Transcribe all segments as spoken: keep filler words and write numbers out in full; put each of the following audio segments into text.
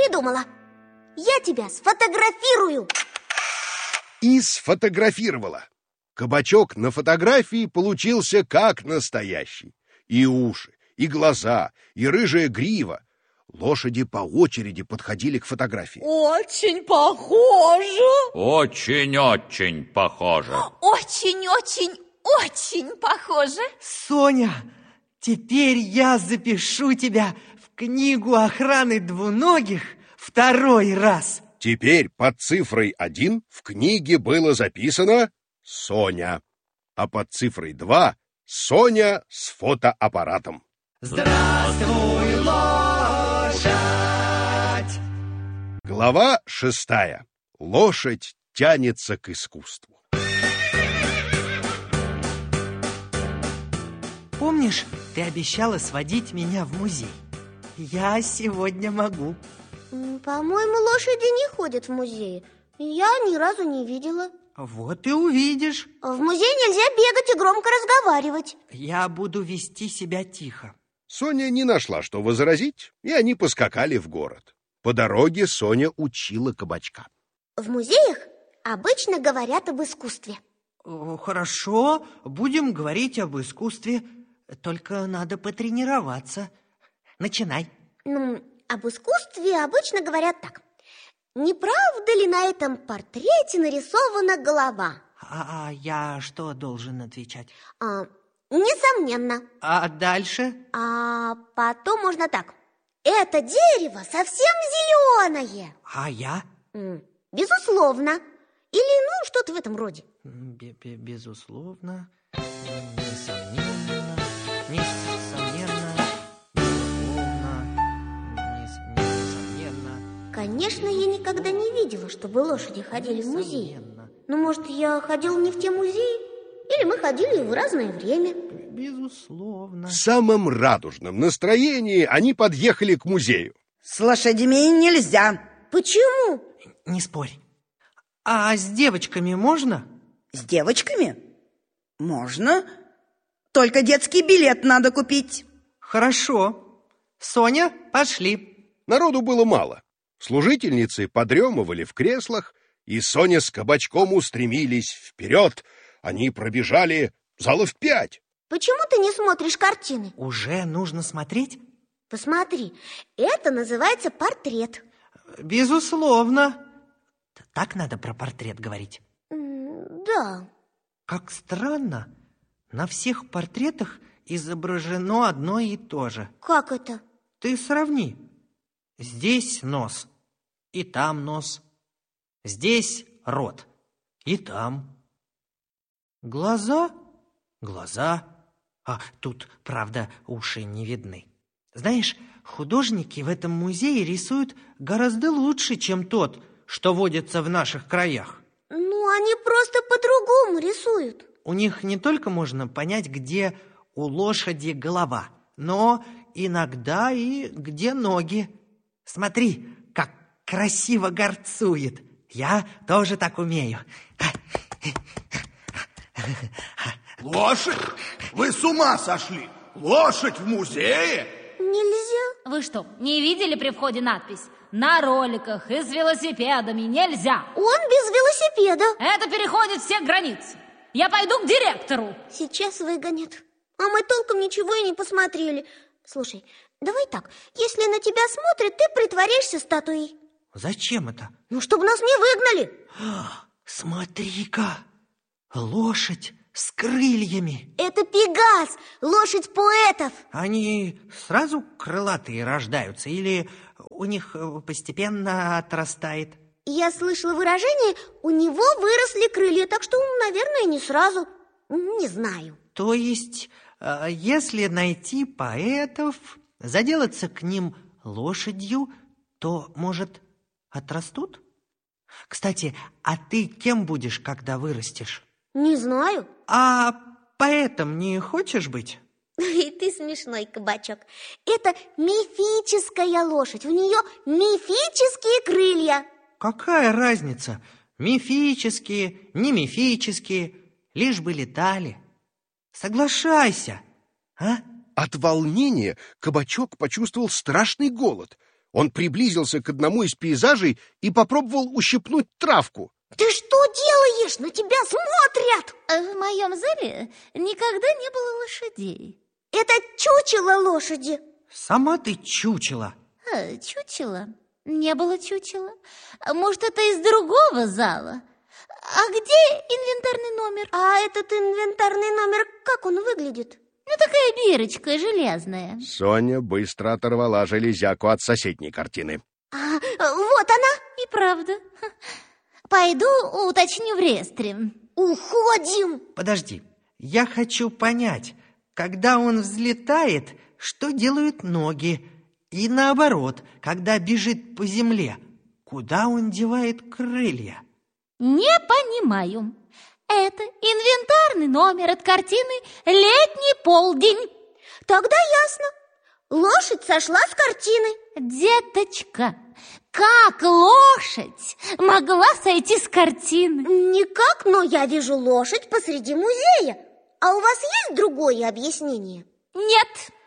придумала. Я тебя сфотографирую. И сфотографировала. Кабачок на фотографии получился как настоящий. И уши, и глаза, и рыжая грива. Лошади по очереди подходили к фотографии. Очень похоже. Очень-очень похоже. Очень-очень-очень похоже. Соня, теперь я запишу тебя в книгу охраны двуногих второй раз. Теперь под цифрой один в книге было записано Соня, а под цифрой два Соня с фотоаппаратом. Здравствуй, лошадь! Глава шестая. Лошадь тянется к искусству. Помнишь, ты обещала сводить меня в музей? Я сегодня могу. По-моему, лошади не ходят в музеи. Я ни разу не видела. Вот и увидишь. В музее нельзя бегать и громко разговаривать. Я буду вести себя тихо. Соня не нашла, что возразить, и они поскакали в город. По дороге Соня учила кабачка. В музеях обычно говорят об искусстве. Хорошо, будем говорить об искусстве. Только надо потренироваться. Начинай. Ну, об искусстве обычно говорят так. Не правда ли на этом портрете нарисована голова? А, а я что должен отвечать? А, несомненно. А дальше? А потом можно так. Это дерево совсем зеленое. А я? Безусловно. Или, ну, что-то в этом роде. Бе -бе Безусловно. Несомненно. Несомненно. Безусловно. Несомненно. Конечно, я никогда не видела, чтобы лошади ходили в музей. Но, может, я ходила не в те музеи? Или мы ходили в разное время? Безусловно. В самом радужном настроении они подъехали к музею. С лошадьми нельзя. Почему? Не спорь. А с девочками можно? С девочками? Можно. Только детский билет надо купить. Хорошо. Соня, пошли. Народу было мало. Служительницы подремывали в креслах, и Соня с кабачком устремились вперед. Они пробежали залов пять. Почему ты не смотришь картины? Уже нужно смотреть? Посмотри, это называется портрет. Безусловно. Так надо про портрет говорить? Да. Как странно, на всех портретах изображено одно и то же. Как это? Ты сравни. Здесь нос, и там нос. Здесь рот, и там. Глаза, глаза. А тут, правда, уши не видны. Знаешь, художники в этом музее рисуют гораздо лучше, чем тот, что водится в наших краях. Ну, они просто по-другому рисуют. У них не только можно понять, где у лошади голова, но иногда и где ноги. Смотри, как красиво горцует. Я тоже так умею. Лошадь? Вы с ума сошли? Лошадь в музее? Нельзя. Вы что, не видели при входе надпись? На роликах и с велосипедами нельзя. Он без велосипеда. Это переходит все границы. Я пойду к директору. Сейчас выгонят. А мы толком ничего и не посмотрели. Слушай, давай так. Если на тебя смотрят, ты притворяешься статуей. Зачем это? Ну, чтобы нас не выгнали. Смотри-ка, лошадь с крыльями. Это Пегас, лошадь поэтов. Они сразу крылатые рождаются или у них постепенно отрастает? Я слышала выражение, у него выросли крылья, так что, наверное, не сразу. Не знаю. То есть, если найти поэтов, заделаться к ним лошадью, то, может, отрастут? Кстати, а ты кем будешь, когда вырастешь? Не знаю. А поэтом не хочешь быть? И ты смешной, кабачок. Это мифическая лошадь. У нее мифические крылья. Какая разница? Мифические, не мифические, лишь бы летали. Соглашайся, а? От волнения кабачок почувствовал страшный голод. Он приблизился к одному из пейзажей и попробовал ущипнуть травку. Ты что делаешь? На тебя смотрят! В моем зале никогда не было лошадей. Это чучело лошади. Сама ты чучело. А, чучело? Не было чучела. Может, это из другого зала? А где инвентарный номер? А этот инвентарный номер, как он выглядит? Ну, такая бирочка железная. Соня быстро оторвала железяку от соседней картины. А, вот она. И правда. Пойду уточню в реестре. Уходим. Подожди, я хочу понять, когда он взлетает, что делают ноги? И наоборот, когда бежит по земле, куда он девает крылья? Не понимаю. Это инвентарный номер от картины «Летний полдень». Тогда ясно. Лошадь сошла с картины. Деточка, как лошадь могла сойти с картины? Никак, но я вижу лошадь посреди музея. А у вас есть другое объяснение? Нет.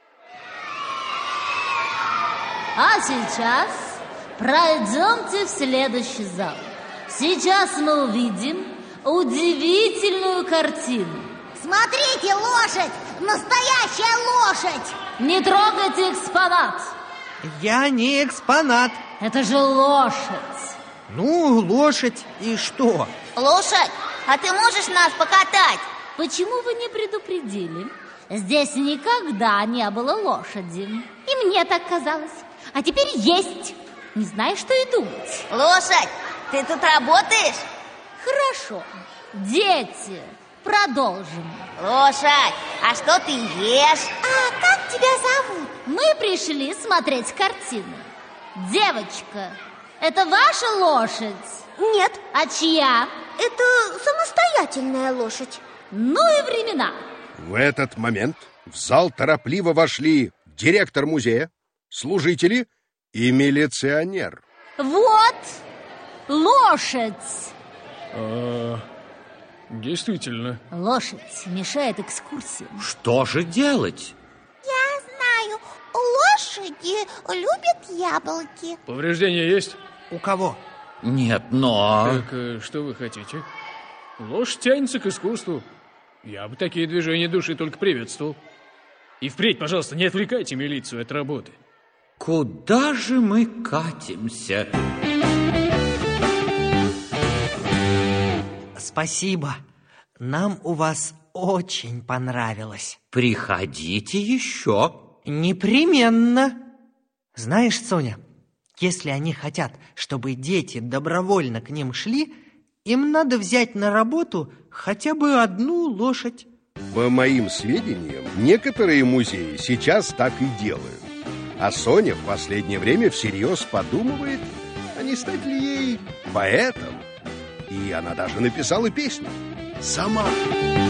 А сейчас пройдемте в следующий зал. Сейчас мы увидим удивительную картину. Смотрите, лошадь! Настоящая лошадь! Не трогайте экспонат. Я не экспонат. Это же лошадь. Ну, лошадь и что? Лошадь, а ты можешь нас покатать? Почему вы не предупредили? Здесь никогда не было лошади. И мне так казалось. А теперь есть. Не знаю, что и думать. Лошадь, ты тут работаешь? Хорошо. Дети, продолжим. Лошадь, а что ты ешь? А как тебя зовут? Мы пришли смотреть картину. Девочка, это ваша лошадь? Нет. А чья? Это самостоятельная лошадь. Ну и времена. В этот момент в зал торопливо вошли директор музея, служители и милиционер. Вот лошадь. А, действительно. Лошадь мешает экскурсии. Что же делать? Я знаю, лошади любят яблоки. Повреждения есть? У кого? Нет, но... Так, э, что вы хотите? Лошадь тянется к искусству. Я бы такие движения души только приветствовал. И впредь, пожалуйста, не отвлекайте милицию от работы. Куда же мы катимся? Спасибо. Нам у вас очень понравилось. Приходите еще. Непременно. Знаешь, Соня, если они хотят, чтобы дети добровольно к ним шли, им надо взять на работу хотя бы одну лошадь. По моим сведениям, некоторые музеи сейчас так и делают. А Соня в последнее время всерьез подумывает, а не стать ли ей поэтом. И она даже написала песню. Сама.